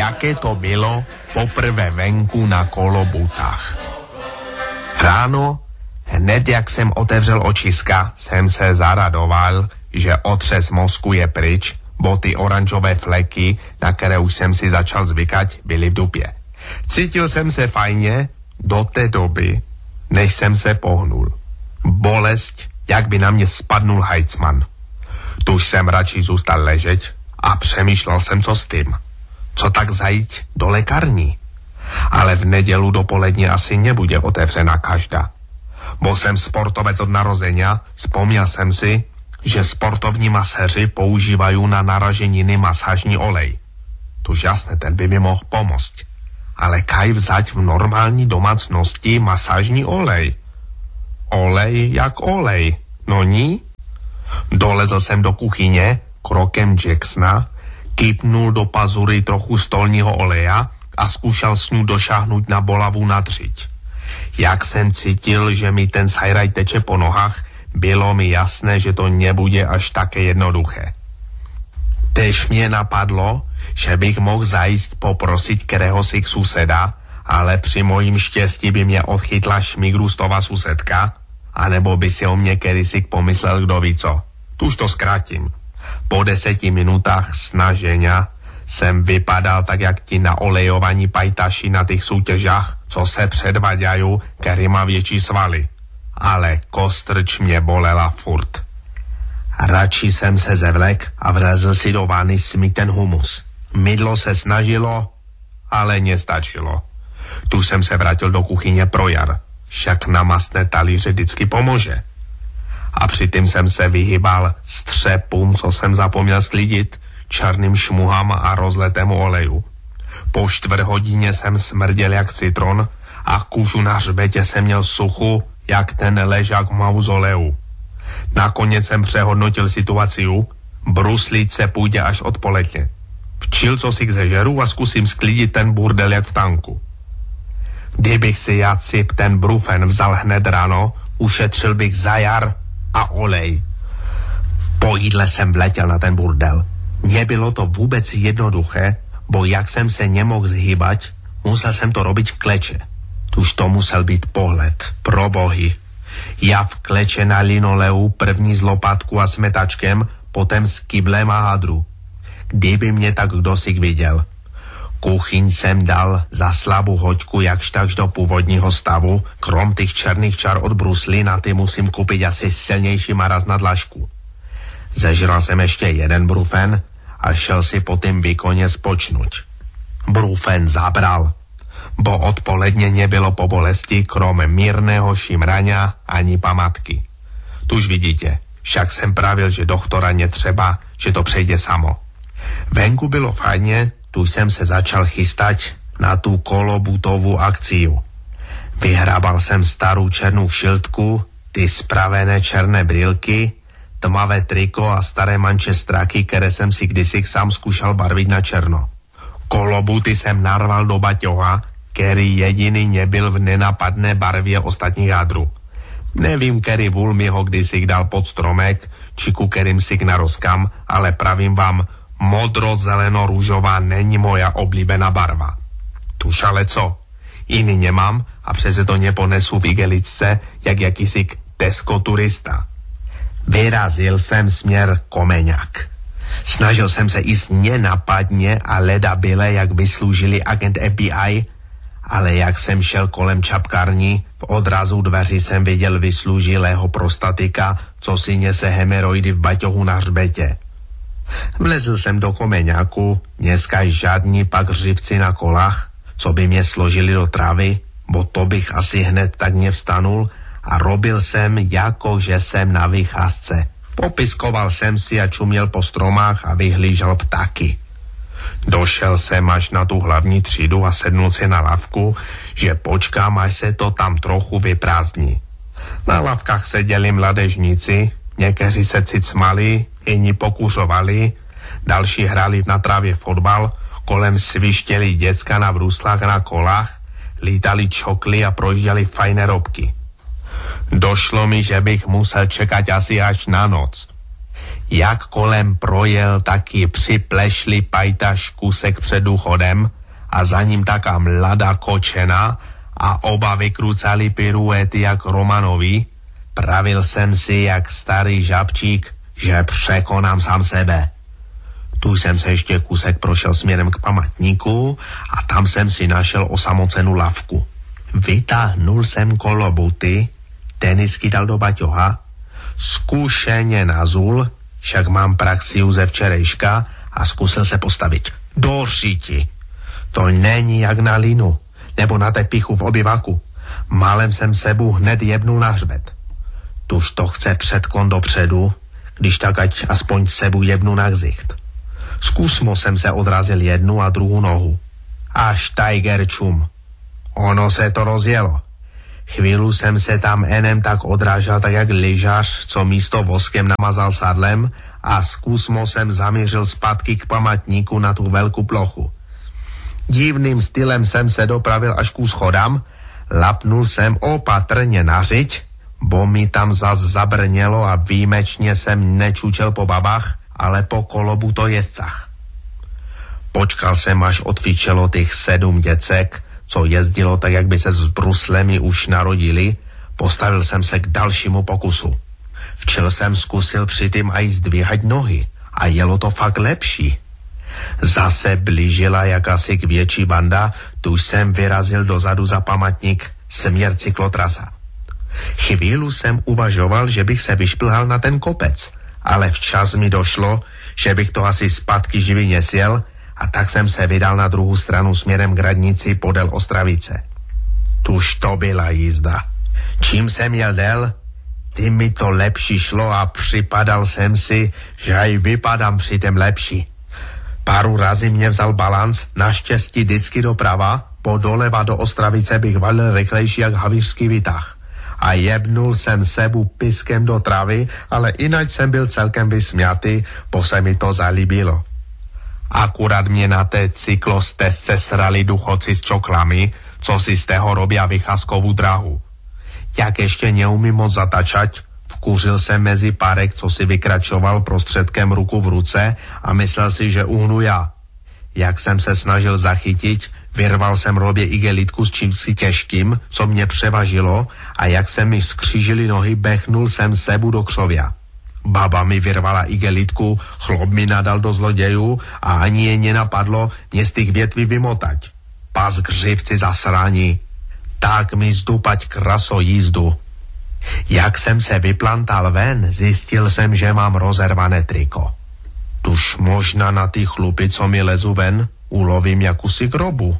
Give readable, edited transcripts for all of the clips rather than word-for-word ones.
jaké to bylo poprvé venku na kolobutách. Ráno, hned jak jsem otevřel očiska, jsem se zaradoval, že otřes mozku je pryč, bo ty oranžové fleky, na které už jsem si začal zvykat, byly v dupě. Cítil jsem se fajně do té doby, než jsem se pohnul. Bolest, jak by na mě spadnul hajcman. Tuž jsem radši zůstal ležet a přemýšlel jsem, co s tím. Co tak zajít do lékární? Ale v nedělu dopoledne asi nebude otevřena každá. Bo jsem sportovec od narozenia, vzpomněl jsem si, že sportovní maséři používají na naraženiny masážní olej. Tuž jasné, ten by mi mohl pomoct. Ale kaj vzať v normální domácnosti masážní olej? Olej jak olej, no ní? Dolezl jsem do kuchyně krokem Jacksona, kypnul do pazury trochu stolního oleja a zkoušel s ní došáhnout na bolavu na dřiť. Jak jsem cítil, že mi ten sajraj teče po nohách, bylo mi jasné, že to nebude až také jednoduché. Tež mě napadlo, že bych mohl zajít poprosit kteréhosi suseda, ale při mojím štěstí by mě odchytla šmigrustová susedka, anebo by si o mě kedysi pomyslel kdo ví co. Tuž to zkrátím. Po 10 minutách snaženia jsem vypadal tak, jak ti naolejovaní pajtaši na těch soutěžách, co se předvadějí, který má větší svaly. Ale kostrč mě bolela furt. Radši jsem se zevlek a vrezl si do vany smít ten humus. Mydlo se snažilo, ale nestačilo. Tu jsem se vrátil do kuchyně pro jar. Však na mastné talíře vždycky pomůže. A přitom jsem se vyhýbal střepům, co jsem zapomněl sklidit, černým šmuhám a rozletému oleju. Po 4 hodině jsem smrděl jak citron a kůžu na hřbetě jsem měl suchu, jak ten ležák v mauzoleu. Nakonec jsem přehodnotil situaci, bruslit se půjde až odpoledne. Včil co si k zežeru a zkusím sklidit ten burdel jak v tanku. Kdybych si já cip ten brufen vzal hned ráno, ušetřil bych za jar a olej. Po jídle jsem vletěl na ten burdel. Nebylo to vůbec jednoduché, bo jak jsem se nemohl zhýbat, musel jsem to robiť v kleče. Tuž to musel být pohled, pro bohy. Já v kleče na linoleu, první z lopatku a smetačkem, potom s kyblem a hadru. Kdyby mě tak kdosik viděl. Kuchyň jsem dal za slabou hoďku jakž takž do původního stavu, krom těch černých čar od brusly, na ty musím koupit asi silnější maraz na dlažku. Zežral jsem ještě jeden brufen a šel si po tým výkoně spočnout. Brufen zabral, bo odpoledne nebylo po bolesti, krom mírného šimrania ani pamatky. Tuž vidíte, však jsem pravil, že doktora netřeba, že to přejde samo. Venku bylo fajně, tu jsem se začal chystať na tu kolobutovou akciu. Vyhrabal jsem starou černou šiltku, ty spravené černé brýlky, tmavé triko a staré mančestráky, které jsem si kdysi sám zkoušel barvit na černo. Kolobuty jsem narval do baťoha, který jediný nebyl v nenapadné barvě ostatních jádru. Nevím, který vůl mi ho kdysi dal pod stromek, či ku kterým si naroskám, ale pravím vám, modro-zeleno-růžová není moja oblíbená barva. Tuž ale co? Jiný nemám a přece to neponesu v igeličce, jak jakýsi Tesco turista. Vyrazil jsem směr Komeňák. Snažil jsem se jít nenapadně a leda byle, jak vysloužili agent FBI, ale jak jsem šel kolem čapkární, v odrazu dveří jsem viděl vysloužilého prostatika, co si nese hemeroidy v baťohu na hřbetě. Vlezl jsem do Komeňáku, dneska žádní pak řivci na kolách, co by mě složili do trávy, bo to bych asi hned tak nevstanul a robil jsem, jako že jsem na vycházce. Popiskoval jsem si a čuměl po stromách a vyhlížel ptáky. Došel jsem až na tu hlavní třídu a sednul si na lavku, že počkám, až se to tam trochu vyprázdní. Na lavkách seděli mladežníci, někteří se cicmali, jiní pokuřovali, další hráli na trávě fotbal, kolem svištěli děcka na bruslách a na kolách, lítali čokly a projížděli fajné robky. Došlo mi, že bych musel čekat asi až na noc. Jak kolem projel, taky připlešli pajtaš kusek před důchodem a za ním taká mladá kočena a oba vykrucali piruety jak Romanovi. Pravil jsem si jak starý žabčík, že překonám sám sebe. Tu jsem se ještě kusek prošel směrem k památníku a tam jsem si našel osamocenou lavku. Vytáhnul jsem kolobuty, tenisky dal do baťoha, zkušeně nazul, však mám praxi ze včerejška a zkusil se postavit. Do řiti. To není jak na linu, nebo na tepichu v obyvaku. Málem jsem sebu hned jebnul na hřbet. Tuž to chce předkon dopředu, když tak ať aspoň sebu jebnu na ksicht. Zkusmo jsem se odrazil jednu a druhou nohu. Až Tiger čum. Ono se to rozjelo. Chvíli jsem se tam enem tak odrážel, tak jak lyžař, co místo voskem namazal sadlem a zkusmo jsem zamířil zpátky k památníku na tu velkou plochu. Divným stylem jsem se dopravil až ku schodám, lapnul jsem opatrně na řiď, bo mi tam zas zabrnělo a výjimečně jsem nečučel po babách, ale po kolobuto jezdcach. Počkal jsem, až odfičelo těch 7 děcek, co jezdilo tak, jak by se s bruslemi už narodili, postavil jsem se k dalšímu pokusu. Včel jsem zkusil přitým aj zdvíhat nohy a jelo to fakt lepší. Zase blížila jakási větší banda, tu jsem vyrazil dozadu za památník směr cyklotrasa. Chvíli jsem uvažoval, že bych se vyšplhal na ten kopec, ale včas mi došlo, že bych to asi zpátky živý nesjel, a tak jsem se vydal na druhou stranu směrem k radnici podél Ostravice. Tuž to byla jízda. Čím jsem jel dél, tím mi to lepší šlo a připadal jsem si, že aj vypadám přitom lepší. Páru razy mě vzal balanc, naštěstí vždycky doprava, po doleva do Ostravice bych valil rychlejší jak havířský výtah. A jebnul jsem sebu piskem do travy, ale jinak jsem byl celkem vysmjatý, bo se mi to zalíbilo. Akurát mě na té cyklostezce srali duchoci s čoklami, co si z toho robia vycházkovou dráhu. Jak ještě neumím moc zatačať, vkuřil jsem mezi párek, co si vykračoval prostředkem ruku v ruce a myslel si, že uhnu já. Jak jsem se snažil zachytit, vyrval jsem robě igelitku s čímsi těžkým, co mě převažilo, a jak se mi skřížily nohy, bechnul jsem sebu do křovia. Baba mi vyrvala igelitku, chlop mi nadal do zlodějů a ani je nenapadlo mě z těch větví vymotať. Pas křivci zasraní. Tak mi zdupať kraso jízdu. Jak jsem se vyplantal ven, zjistil jsem, že mám rozervané triko. Tuž možná na ty chlupy, co mi lezu ven, ulovím jakousi grobu.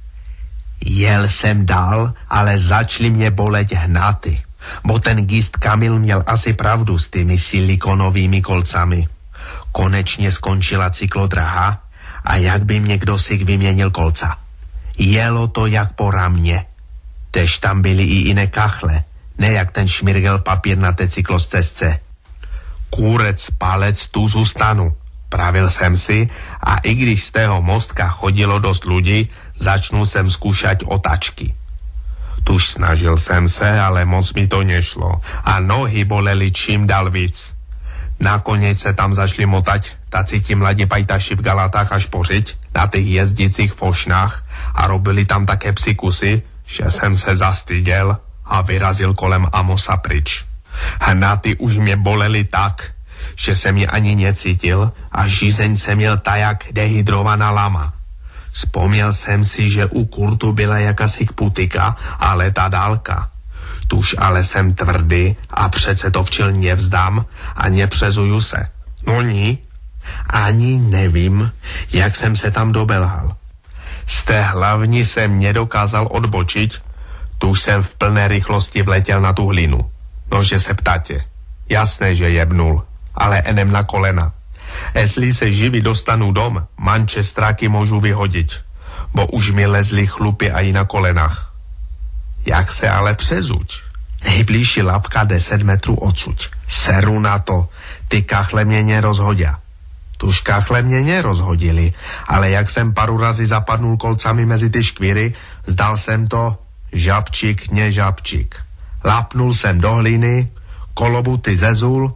Jel jsem dál, ale začali mě bolet hnaty, bo ten gist Kamil měl asi pravdu s těmi silikonovými kolcami. Konečně skončila cyklodraha a jak by mě kdosik vyměnil kolca. Jelo to jak po ramě. Tež tam byly i jiné kachle, ne jak ten šmirgel papír na té cyklostezce. Kůrec, palec, tu zůstanu, pravil jsem si, a i když z tého mostka chodilo dost lidí, začnul jsem zkoušet otačky. Tuž snažil jsem se, ale moc mi to nešlo a nohy bolely čím dál víc. Nakonec se tam zašli motať taci ti mladí pajtaši v galatách až pořiď na těch jezdicích fošnách a robili tam také psikusy, že jsem se zastyděl a vyrazil kolem Amosa pryč. Hnaty už mě bolely tak, že jsem je ani necítil a žízeň jsem měl tajak dehydrovaná lama. Vzpomněl jsem si, že u kurtu byla jakási putika a letadálka. Tuž ale jsem tvrdý a přece to včil nevzdám a nepřezuju se. No ní, ani nevím, jak jsem se tam dobelhal. Z té hlavní jsem nedokázal odbočit, tuž jsem v plné rychlosti vletěl na tu hlinu. Nože se ptáte. Jasné, že jebnul, ale enem na kolena. Jestli se živí dostanu dom, mančestráky můžu vyhodit, bo už mi lezli chlupy a i na kolenách. Jak se ale přezuť? Nejbližší lapka 10 metrů odsuť. Seru na to, ty kachle mě nerozhodia. Tuž kachle mě nerozhodili, ale jak jsem paru razy zapadnul kolcami mezi ty škvíry, zdal jsem to žabčík, nežabčík. Lapnul jsem do hliny, kolobuty zezul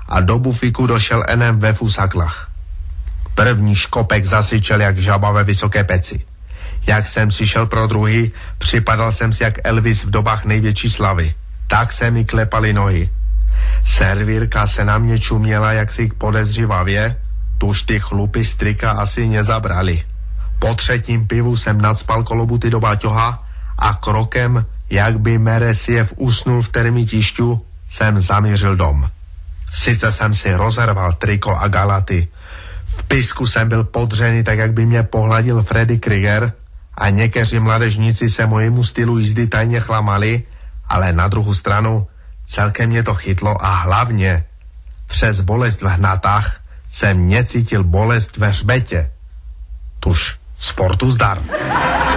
a do bufiku došel enem ve fusaklach. První škopek zasyčel jak žaba ve vysoké peci. Jak jsem si šel pro druhý, připadal jsem si jak Elvis v dobách největší slavy. Tak se mi klepaly nohy. Servírka se na mě čuměla jaksi podezřivavě, tuž ty chlupy strika asi nezabrali. Po třetím pivu jsem nacpal kolobuty do baťoha a krokem, jak by Meresiev usnul v termitišťu, jsem zamířil dom. Sice jsem si rozerval triko a galaty. V pisku jsem byl podřený, tak jak by mě pohladil Freddy Krueger a někteří mladežníci se mojemu stylu jízdy tajně chlamali, ale na druhou stranu celkem mě to chytlo a hlavně přes bolest v hnatách jsem necítil bolest ve hřbetě. Tuž sportu zdar.